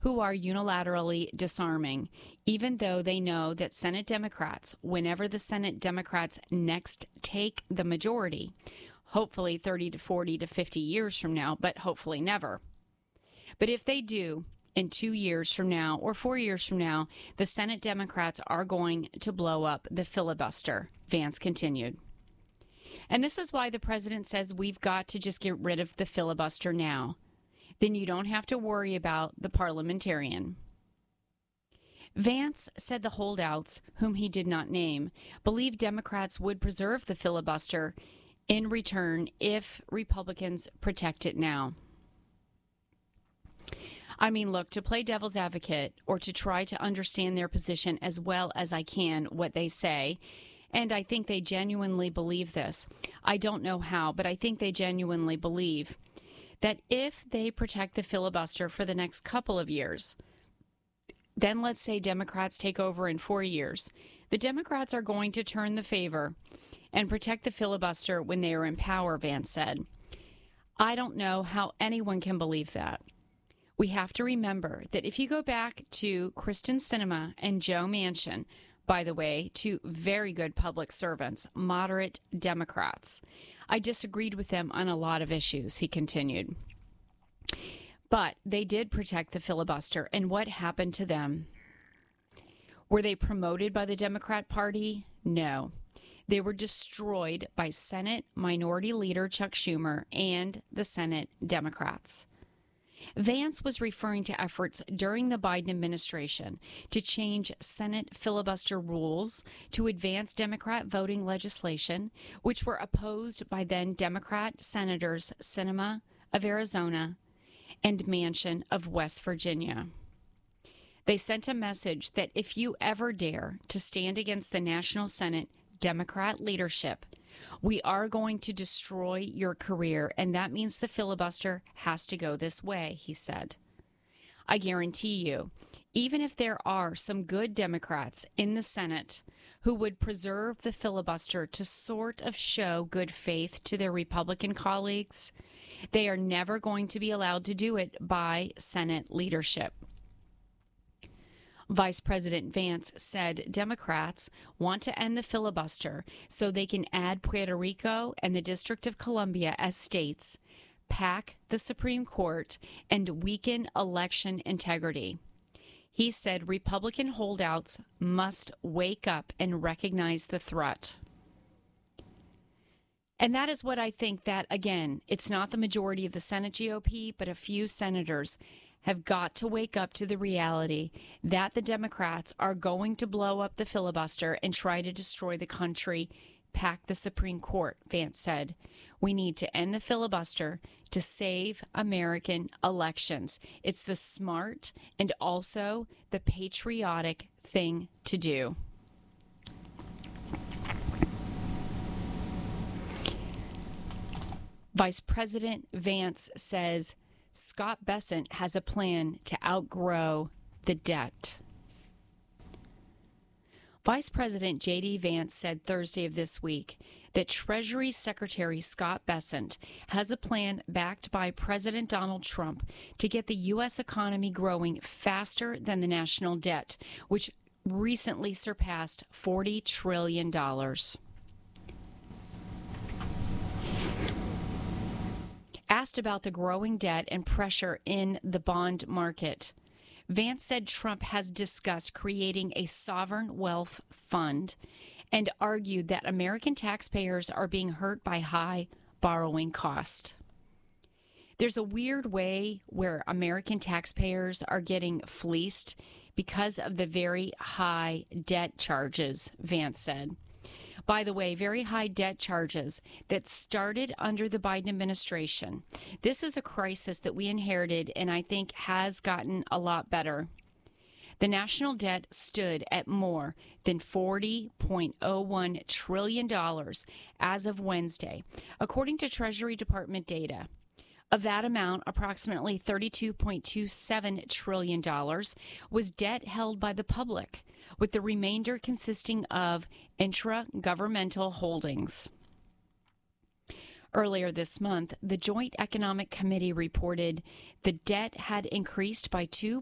who are unilaterally disarming, even though they know that Senate Democrats, whenever the Senate Democrats next take the majority, hopefully 30 to 40 to 50 years from now, but hopefully never. But if they do, in 2 years from now or 4 years from now, the Senate Democrats are going to blow up the filibuster, Vance continued. And this is why the president says we've got to just get rid of the filibuster now. Then you don't have to worry about the parliamentarian. Vance said the holdouts, whom he did not name, believe Democrats would preserve the filibuster in return if Republicans protect it now. I mean, look, to play devil's advocate or to try to understand their position as well as I can, what they say, and I think they genuinely believe this. I don't know how, but I think they genuinely believe that if they protect the filibuster for the next couple of years, then let's say Democrats take over in 4 years, the Democrats are going to turn the favor and protect the filibuster when they are in power, Vance said. I don't know how anyone can believe that. We have to remember that if you go back to Kyrsten Sinema and Joe Manchin, by the way, two very good public servants, moderate Democrats, I disagreed with them on a lot of issues, he continued. But they did protect the filibuster, and what happened to them? Were they promoted by the Democrat Party? No. They were destroyed by Senate Minority Leader Chuck Schumer and the Senate Democrats. Vance was referring to efforts during the Biden administration to change Senate filibuster rules to advance Democrat voting legislation, which were opposed by then Democrat Senators Sinema of Arizona and Manchin of West Virginia. They sent a message that if you ever dare to stand against the National Senate Democrat leadership, we are going to destroy your career, and that means the filibuster has to go this way, he said. I guarantee you, even if there are some good Democrats in the Senate who would preserve the filibuster to sort of show good faith to their Republican colleagues, they are never going to be allowed to do it by Senate leadership. Vice President Vance said Democrats want to end the filibuster so they can add Puerto Rico and the District of Columbia as states, pack the Supreme Court, and weaken election integrity. He said Republican holdouts must wake up and recognize the threat. And that is what I think that, again, it's not the majority of the Senate GOP, but a few senators have got to wake up to the reality that the Democrats are going to blow up the filibuster and try to destroy the country, pack the Supreme Court, Vance said. We need to end the filibuster to save American elections. It's the smart and also the patriotic thing to do. Vice President Vance says Scott Bessent has a plan to outgrow the debt. Vice President J.D. Vance said Thursday of this week that Treasury Secretary Scott Bessent has a plan backed by President Donald Trump to get the U.S. economy growing faster than the national debt, which recently surpassed $40 trillion. Asked about the growing debt and pressure in the bond market, Vance said Trump has discussed creating a sovereign wealth fund and argued that American taxpayers are being hurt by high borrowing cost. There's a weird way where American taxpayers are getting fleeced because of the very high debt charges, Vance said. By the way, very high debt charges that started under the Biden administration. This is a crisis that we inherited and I think has gotten a lot better. The national debt stood at more than $40.01 trillion as of Wednesday, according to Treasury Department data. Of that amount, approximately $32.27 trillion was debt held by the public, with the remainder consisting of intra-governmental holdings. Earlier this month, the Joint Economic Committee reported the debt had increased by $2